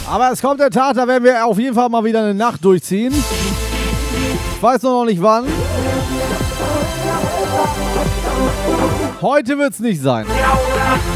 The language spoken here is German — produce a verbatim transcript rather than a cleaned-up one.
Aber es kommt der Tag, da werden wir auf jeden Fall mal wieder eine Nacht durchziehen. Ich weiß noch nicht wann. Heute wird es nicht sein.